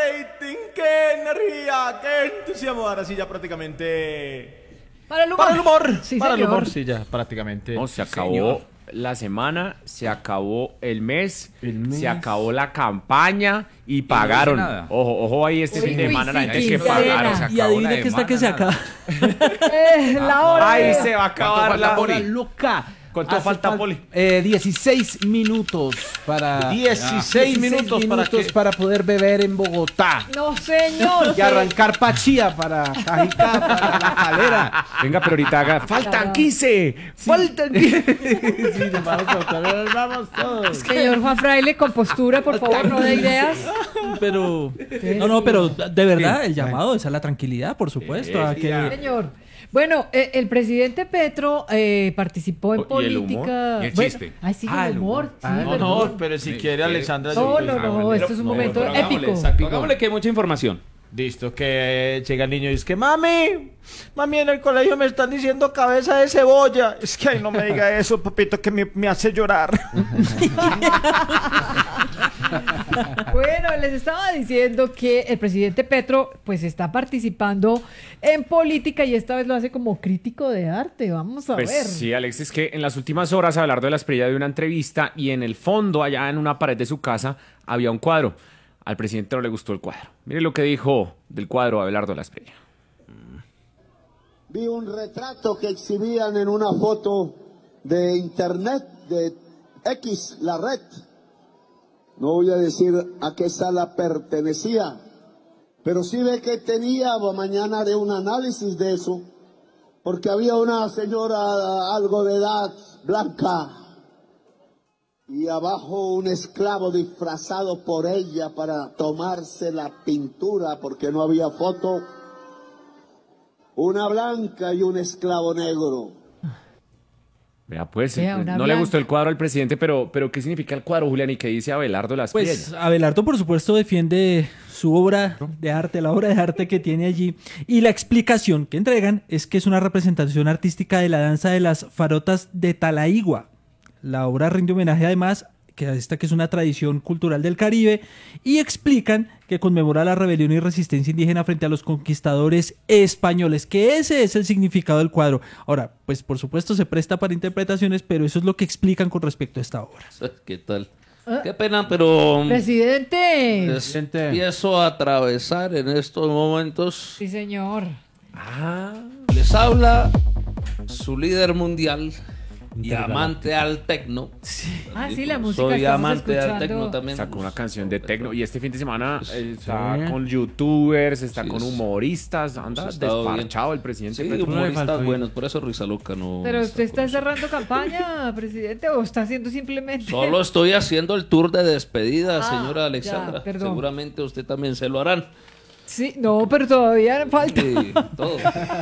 rating, qué energía, qué entusiasmo. Ahora sí, ya prácticamente. Para el humor. Para el humor. Sí, para el señor. humor, sí, ya prácticamente. No, se acabó Señor. la semana, se acabó el mes, se acabó la campaña y pagaron. nada. Ojo ahí este Uy, fin de uy, semana sí, la gente que quincena. pagaron. Se Y acabó adivine la que está que se semana, acaba. La hora. Ahí de- se va a acabar falta, la Poli? Hora loca. ¿Cuánto Hace falta, Poli? 16 minutos para 16 minutos para poder beber en Bogotá No, señor. y arrancar Pachía para Cajicá, para La Calera. Venga, pero ahorita haga. ¡Faltan 15! ¡Faltan 15! Sí, vamos todos. Señor Juan Fraile, con postura, por favor, no de ideas. Pero no, pero de verdad el llamado es a la tranquilidad, por supuesto, a que Señor. Bueno, el presidente Petro participó en ¿Y el humor? política. ¿Y el Bueno, chiste? ay, sí, el humor. Sí, No, perdón. no, pero si quiere Alexandra. No, yo- no, no, esto es un momento pero épico. Hagámosle que hay mucha información. Listo, que llega el niño y dice que mami, en el colegio me están diciendo cabeza de cebolla. Es que ay, no me diga eso, papito, que me hace llorar. Bueno, les estaba diciendo que el presidente Petro pues está participando en política y esta vez lo hace como crítico de arte. Vamos a Pues ver. sí, Alex, es que en las últimas horas Abelardo de la Espriella dio una entrevista y en el fondo, allá en una pared de su casa, había un cuadro. Al presidente no le gustó el cuadro. Mire lo que dijo del cuadro Abelardo de la Espriella. Vi un retrato que exhibían en una foto de internet, de X, la red. No voy a decir a qué sala pertenecía, pero sí ve que tenía, mañana haré un análisis de eso, porque había una señora algo de edad, blanca, y abajo un esclavo disfrazado por ella para tomarse la pintura, porque no había foto. Una blanca y un esclavo negro. Vea, pues, Vea, una no le blanca. gustó el cuadro al presidente, pero ¿qué significa el cuadro, Julián? ¿Y qué dice Abelardo de la Espriella? pues Abelardo por supuesto defiende su obra de arte, la obra de arte que tiene allí, y la explicación que entregan es que es una representación artística de la danza de las farotas de Talaigua. La obra rinde homenaje además que es una tradición cultural del Caribe, y explican que conmemora la rebelión y resistencia indígena frente a los conquistadores españoles, que ese es el significado del cuadro. Ahora, pues por supuesto se presta para interpretaciones, pero eso es lo que explican con respecto a esta obra. ¿Qué tal? Qué pena, pero Presidente. empiezo a atravesar en estos momentos. Sí, señor. Les habla su líder mundial y amante al tecno. Ah, sí, la música. Soy estamos amante al escuchando. tecno también. Sacó una canción de tecno y este fin de semana está con youtubers, está Sí, con es- humoristas, anda ha estado desparchado el presidente Sí, Petro. humoristas buenos, por eso Risa Loca no. Pero usted está con nosotros. cerrando campaña, presidente, o está haciendo simplemente. Solo estoy haciendo el tour de despedida, Ah, señora ya, Alexandra. perdón. Seguramente usted también se lo harán. Sí, no, pero todavía falta. Sí, todo.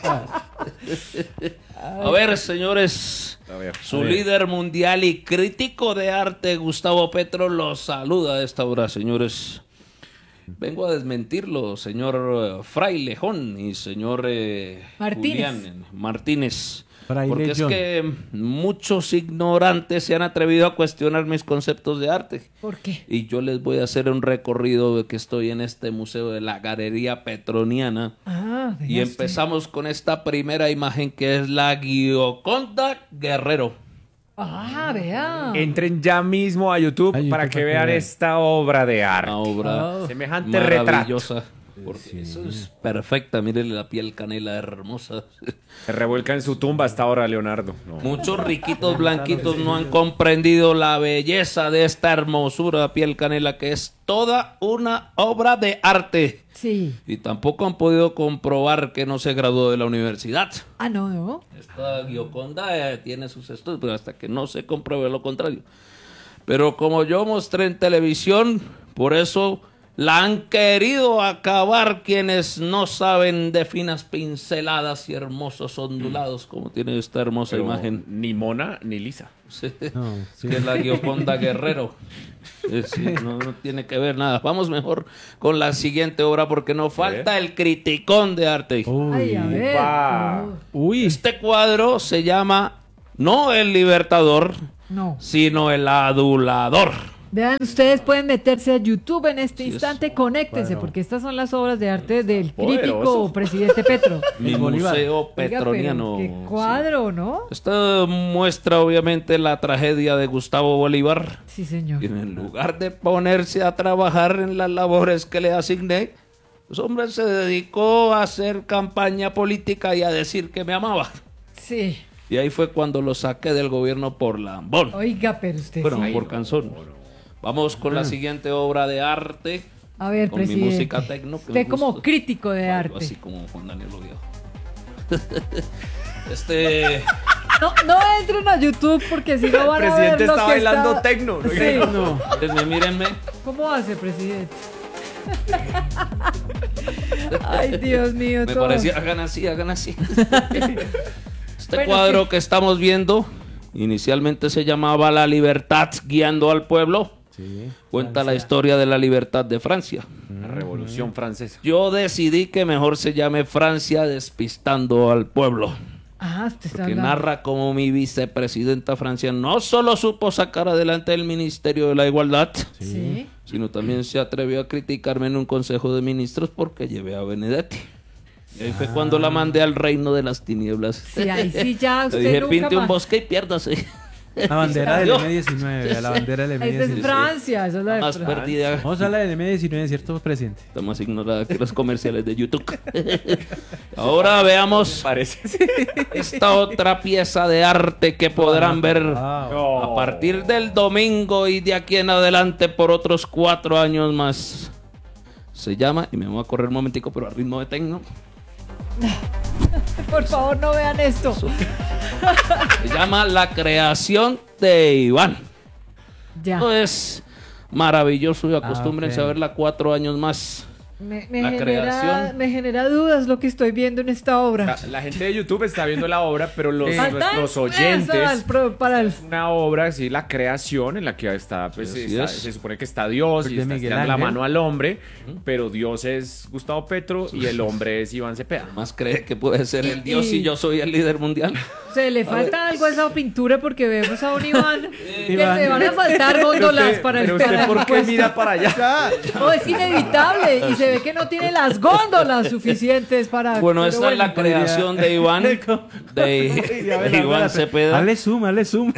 A ver, señores, su líder mundial y crítico de arte, Gustavo Petro, los saluda a esta hora, señores. Vengo a desmentirlo, señor Frailejón y señor Martínez. Julián Martínez. Fraile Porque es John. que muchos ignorantes se han atrevido a cuestionar mis conceptos de arte. ¿Por qué? Y yo les voy a hacer un recorrido de que estoy en este museo de la Galería Petroniana. Ah, Y vea usted. empezamos con esta primera imagen que es la Gioconda Guerrero. Ah, vea. Entren ya mismo a YouTube A YouTube para para que que vean vean. esta obra de arte. Una obra Semejante retrato. maravillosa. Porque eso es perfecta. Mírenle la piel canela hermosa. Se revuelca en su tumba hasta ahora, Leonardo. No. Muchos riquitos blanquitos no han comprendido la belleza de esta hermosura piel canela que es toda una obra de arte. Sí. Y tampoco han podido comprobar que no se graduó de la universidad. Ah, no, no. Esta Gioconda tiene sus estudios, pero hasta que no se compruebe lo contrario. Pero como yo mostré en televisión, por eso la han querido acabar quienes no saben de finas pinceladas y hermosos ondulados, como tiene esta hermosa Pero imagen. ni mona ni lisa. Sí, que es la Gioconda Guerrero. Sí, no tiene que ver nada. Vamos mejor con la siguiente obra porque nos falta el criticón de arte. Ay, a ver. upa. Uy, Este cuadro se llama no el Libertador, No. sino el Adulador. Vean, ustedes pueden meterse a YouTube en este Sí, instante, conéctense, porque estas son las obras de arte del crítico Poderoso. presidente Petro. Mi Bolívar. museo Oiga, pero petroniano. qué cuadro, ¿no? Esta muestra obviamente la tragedia de Gustavo Bolívar. Sí, señor. Y en lugar de ponerse a trabajar en las labores que le asigné, pues hombre se dedicó a hacer campaña política y a decir que me amaba. Sí. Y ahí fue cuando lo saqué del gobierno por lambón. Oiga, pero usted Bueno, sí. por canzón. Vamos con la siguiente obra de arte. A ver, con mi presidente. música tecno. que Usted me como gusta. crítico de Algo arte. así como Juan Daniel Oviedo. No entren a YouTube porque si no van a ver presidente lo está que bailando está... tecno, ¿no? Sí. Mírenme. ¿Cómo hace, presidente? Ay, Dios mío. Me todo. parecía, hagan así, hagan así. Este Bueno, cuadro sí. que estamos viendo, inicialmente se llamaba La Libertad guiando al pueblo. Cuenta la historia de la libertad de Francia. La Revolución Francesa. Yo decidí que mejor se llame Francia despistando al pueblo. Ah, usted está Porque hablando. narra cómo mi vicepresidenta Francia no solo supo sacar adelante el Ministerio de la Igualdad, Sí. sino también se atrevió a criticarme en un consejo de ministros porque llevé a Benedetti. Y ahí fue cuando la mandé al reino de las tinieblas. Sí, ahí sí ya Le usted dije, nunca pinte un más. bosque y piérdase. La bandera del Yo. M19, la bandera del Esa es M19. Francia, esa es la de Más Francia. perdida, Vamos a la del M19, ¿cierto, presidente? está más ignorada que los comerciales de YouTube. Ahora veamos Parece. esta otra pieza de arte que podrán ver Wow. a partir del domingo y de aquí en adelante por otros 4 años más. Se llama, y me voy a correr un momentico, pero a ritmo de tecno. Por favor, no vean esto. Se llama La creación de Iván. Ya. Esto es maravilloso y acostúmbrense ok. a verla 4 años más. Me la creación. genera dudas lo que estoy viendo en esta obra. La gente de YouTube está viendo la obra, pero los, Falta nuestros eso oyentes... para el... Una obra, sí, la creación en la que está, pues, Así está- es. se supone que está Dios Pues y de está Miguel estirando la Ángel. mano al hombre, pero Dios es Gustavo Petro y el hombre es Iván Cepeda. Más cree que puede ser el Dios Y- y yo soy el líder mundial. Se le falta algo a esa pintura porque vemos a un Iván que Iván. le van a faltar góndolas para Pero el usted, ¿por qué puesto. mira para allá? No, es inevitable y se ve que no tiene las góndolas suficientes para... Bueno, pero esta es la creación de Iván, de Iván Cepeda. Hazle zoom, hazle zoom.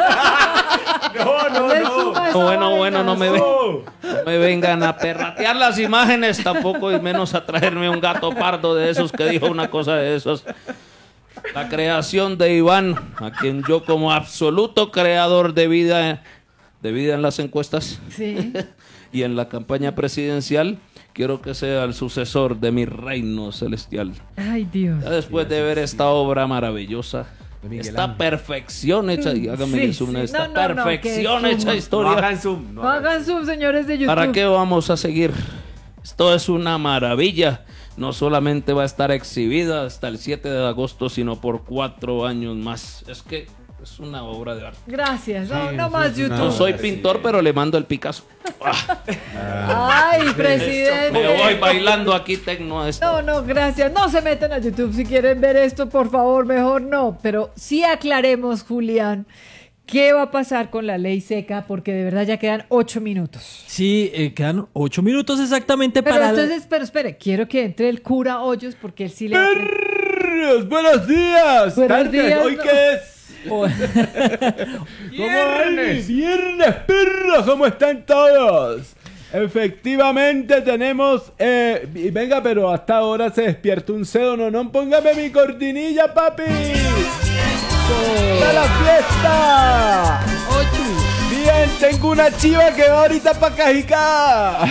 le suma esa Bueno, vaina. no me vengan a perratear las imágenes tampoco y menos a traerme un gato pardo de esos que dijo una cosa de esos. La creación de Iván, a quien yo como absoluto creador de vida en las encuestas Sí. y en la campaña presidencial, quiero que sea el sucesor de mi reino celestial. Ay, Dios. Ya después de ver esta obra maravillosa, esta perfección hecha, y háganme Sí, el zoom, sí. esta No, no, perfección que hecha zoom. No historia. hagan zoom. No hagan zoom, señores de YouTube. ¿Para qué vamos a seguir? Esto es una maravilla. No solamente va a estar exhibida hasta el 7 de agosto, sino por 4 años más. Es que es una obra de arte. Gracias. No más No YouTube. soy pintor, pero le mando el Picasso. Ay, presidente. Me voy bailando aquí tecno a esto. No, gracias. No se metan a YouTube si quieren ver esto, por favor, mejor no. Pero sí aclaremos, Julián, qué va a pasar con la ley seca, porque de verdad ya quedan 8 minutos. Sí, quedan 8 minutos exactamente Pero para... entonces, pero espere, quiero que entre el cura Hoyos, porque él sí le... ¡Buenos días! Buenos Tardes, días, ¿hoy no. qué es? Oh, ¡Viernes! ¡Viernes, perros! ¿Cómo están todos? Efectivamente tenemos... y venga, pero hasta ahora se despierta un cedo. No, póngame mi cortinilla, papi. ¡Para la fiesta! Bien, tengo una chiva que va ahorita para Cajicá.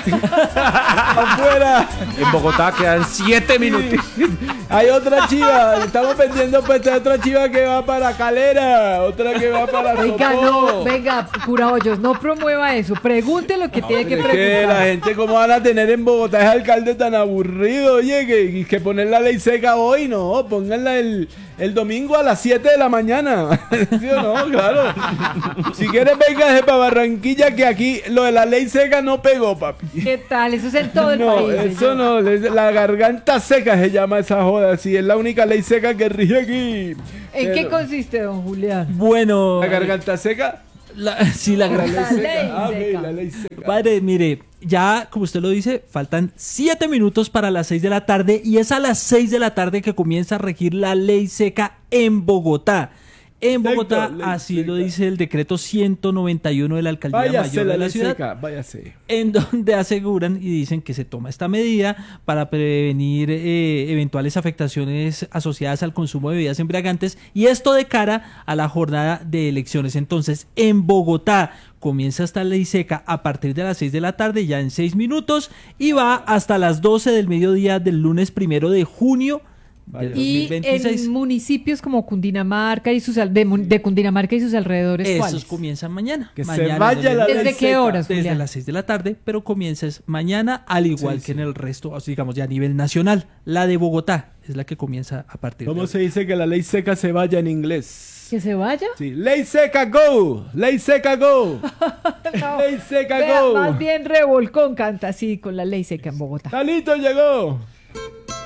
Afuera. En Bogotá quedan 7 minutos. Hay otra chiva, estamos vendiendo pues otra chiva que va para Calera, otra que va para Venga, Sopó. no, venga, cura Hoyos, no promueva eso. Pregunte lo que tiene que Es que la preguntar. gente cómo van a tener en Bogotá ese alcalde tan aburrido, oye, que poner la ley seca hoy, no, pónganla el domingo a las 7 de la mañana. ¿Sí o no? Claro. Si quieres venga para Barranquilla que aquí lo de la ley seca no pegó, papi. ¿Qué tal? Eso es en todo el No, país. eso señor. no, la garganta seca se llama esa joda, sí, es la única ley seca que rige aquí. ¿En qué Pero- consiste, don Julián? bueno, La garganta seca, Sí, la gran La ley ley seca. Ah, ok, seca. la ley seca. Padre, mire, ya como usted lo dice, faltan 7 minutos para las 6 de la tarde y es a las 6 de la tarde que comienza a regir la ley seca en Bogotá. En Perfecto, Bogotá, ley así seca. lo dice el decreto 191 de la Alcaldía Váyase Mayor la de la ley ciudad, seca, váyase. en donde aseguran y dicen que se toma esta medida para prevenir eventuales afectaciones asociadas al consumo de bebidas embriagantes y esto de cara a la jornada de elecciones. Entonces, en Bogotá comienza esta ley seca a partir de las 6 de la tarde, ya en 6 minutos, y va hasta las 12 del mediodía del lunes 1 de junio del Y 2026. en municipios como Cundinamarca y de Cundinamarca y sus alrededores, Esos ¿cuáles? comienzan mañana. Que se Mañana vaya la ley ¿Desde qué seca. horas, Desde Julián? las 6 de la tarde, pero comienza es mañana, al igual Sí, que sí. en el resto, o sea, digamos ya a nivel nacional. La de Bogotá es la que comienza a partir de ¿Cómo hoy. se dice que la ley seca se vaya en inglés? ¿Que se vaya? Sí, ley seca go, ley seca go, ley seca Vea, go. más bien Revolcón canta así con la ley seca en Bogotá. Talito llegó.